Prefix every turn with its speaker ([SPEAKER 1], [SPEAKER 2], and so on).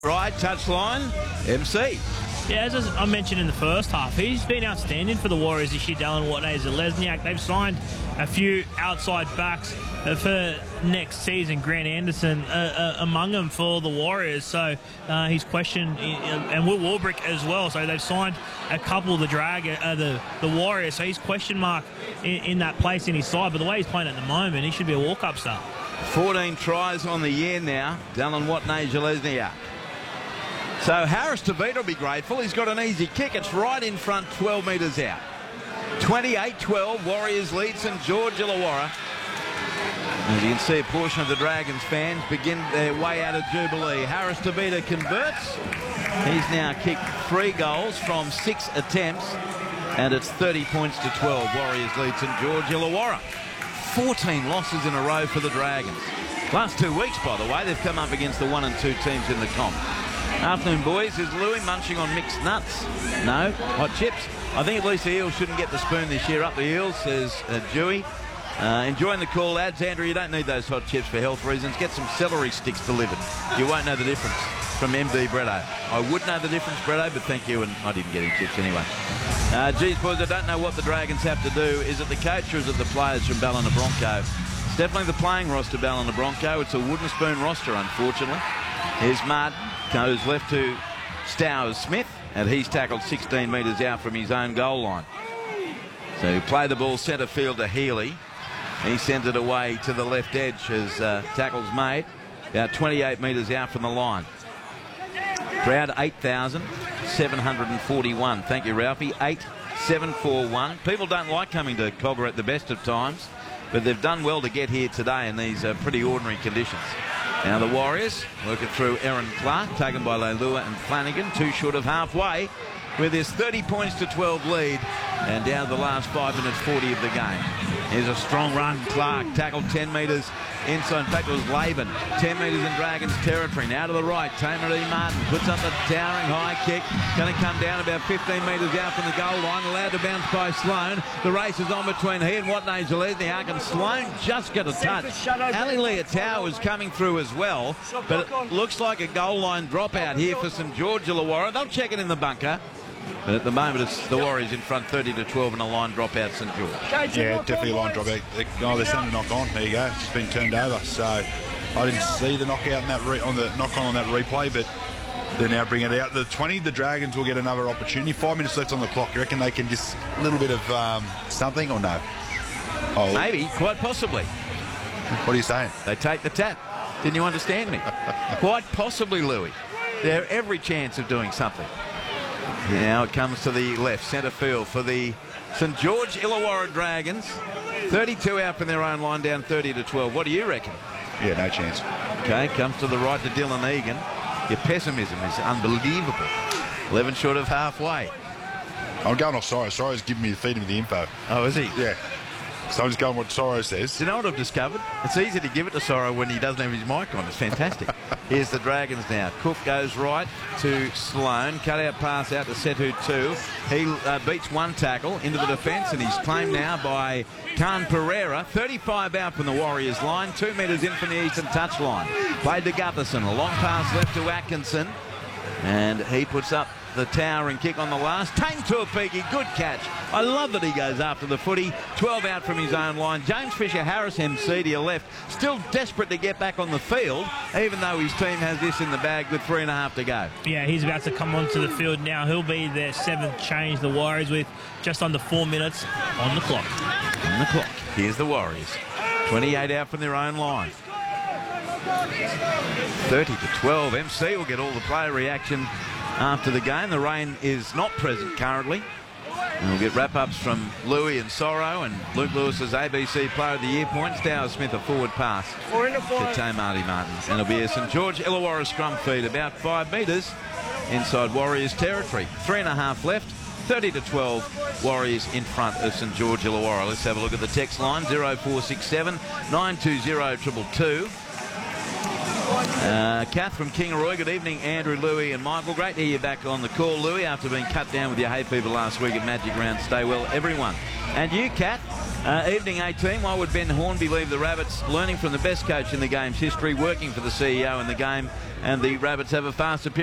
[SPEAKER 1] Right, touchline, MC.
[SPEAKER 2] Yeah, as I mentioned in the first half, he's been outstanding for the Warriors this year, Dallin Watene-Zelezniak. They've signed a few outside backs for next season, Grant Anderson among them for the Warriors. So he's questioned, and Will Warbrick as well. So they've signed a couple of the Warriors. So he's question mark in that place in his side. But the way he's playing at the moment, he should be a walk-up star.
[SPEAKER 1] 14 tries on the year now, Dallin Watene-Zelezniak. So Harris Tavita will be grateful. He's got an easy kick. It's right in front, 12 metres out. 28-12, Warriors lead St George Illawarra. As you can see, a portion of the Dragons fans begin their way out of Jubilee. Harris Tavita converts. He's now kicked 3 goals from 6 attempts, and it's 30 points to 12. Warriors lead St George Illawarra. 14 losses in a row for the Dragons. Last 2 weeks, by the way, they've come up against the 1 and 2 teams in the comp. Afternoon, boys. Is Louis munching on mixed nuts? No. Hot chips? I think at least the Eels shouldn't get the spoon this year. Up the Eels, says Dewey. Enjoying the call, lads. Andrew, you don't need those hot chips for health reasons. Get some celery sticks delivered. You won't know the difference from MD Bretto. I would know the difference, Bretto, but thank you, and I didn't get any chips anyway. Geez, boys, I don't know what the Dragons have to do. Is it the coach or is it the players from Ballina Bronco? It's definitely the playing roster, Ballina Bronco. It's a wooden spoon roster, unfortunately. Here's Martin. Goes left to Stowers Smith, and he's tackled 16 metres out from his own goal line. So play the ball centre field to Healy. He sends it away to the left edge as tackle's made, about 28 metres out from the line. Crowd 8,741. Thank you, Ralphie. 8,741. People don't like coming to Cobber at the best of times, but they've done well to get here today in these pretty ordinary conditions. Now the Warriors working through Aaron Clark, taken by Leilua and Flanagan, 2 short of halfway, with this 30 points to 12 lead, and down to the last 5 minutes 40 of the game. Here's a strong run. Clark tackled 10 metres inside. In fact, it was Laban. 10 metres in Dragons territory. Now to the right. Tamer E. Martin puts up the towering high kick. Going to come down about 15 metres out from the goal line. Allowed to bounce by Sloan. The race is on between he and Watene-Zelezniak, and Sloan just got a touch. Ali Leotau is coming through as well, but it looks like a goal line dropout here for St George Illawarra. They'll check it in the bunker. But at the moment, it's the Warriors in front 30-12 and a line dropout, St George.
[SPEAKER 3] Yeah, definitely a line dropout. Oh, there's something to knock on. There you go. It's been turned over. So I didn't see the knockout in that on the knock on that replay, but they're now bringing it out. The 20, the Dragons will get another opportunity. 5 minutes left on the clock. You reckon they can just a little bit of something or no?
[SPEAKER 1] Oh, maybe, quite possibly.
[SPEAKER 3] What are you saying?
[SPEAKER 1] They take the tap. Didn't you understand me? Quite possibly, Louis. They have every chance of doing something. Now it comes to the left, centre field for the St George Illawarra Dragons. 32 out from their own line, down 30-12. What do you reckon?
[SPEAKER 3] Yeah, no chance.
[SPEAKER 1] Okay, comes to the right to Dylan Egan. Your pessimism is unbelievable. 11 short of halfway.
[SPEAKER 3] I'm going off Soro. Soro's giving me feeding me the info.
[SPEAKER 1] Oh, is he?
[SPEAKER 3] Yeah. So I'm just going what Soro says.
[SPEAKER 1] Do you know what I've discovered? It's easy to give it to Soro when he doesn't have his mic on. It's fantastic. Here's the Dragons now. Cook goes right to Sloan. Cut out pass out to Setu 2. He beats one tackle into the defence, and he's claimed now by Khan Pereira. 35 out from the Warriors line. 2 metres in from the eastern touchline. Played to Gutherson. A long pass left to Atkinson. And he puts up the towering kick on the last. Tane Tuapiki, good catch. I love that he goes after the footy. 12 out from his own line. James Fisher-Harris, MC to your left, still desperate to get back on the field, even though his team has this in the bag with 3.5 to go.
[SPEAKER 2] Yeah, he's about to come onto the field now. He'll be their 7th change, the Warriors, with just under 4 minutes on the clock.
[SPEAKER 1] On the clock. Here's the Warriors. 28 out from their own line. 30-12. MC will get all the player reaction after the game. The rain is not present currently. And we'll get wrap-ups from Louis and Soro, and Luke Lewis's ABC Player of the Year point. Stowers Smith a forward pass to Tamati Martin. And it'll be a St George Illawarra scrum feed, about 5 metres inside Warriors territory. 3.5 left. 30-12, Warriors in front of St George Illawarra. Let's have a look at the text line. 0467 920 222. Kath from Kingaroy. Good evening, Andrew, Louis and Michael. Great to hear you back on the call, Louis, after being cut down with your hay fever last week at Magic Round. Stay well, everyone. And you, Kath, Evening 18, why would Ben Hornby leave the Rabbits? Learning from the best coach in the game's history, working for the CEO in the game, and the Rabbits have a far superior